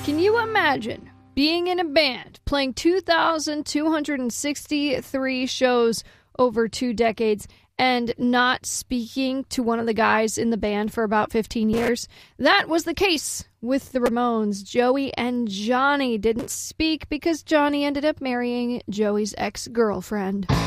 Can you imagine being in a band, playing 2,263 shows over 2 decades, and not speaking to one of the guys in the band for about 15 years? That was the case with the Ramones. Joey and Johnny didn't speak because Johnny ended up marrying Joey's ex-girlfriend.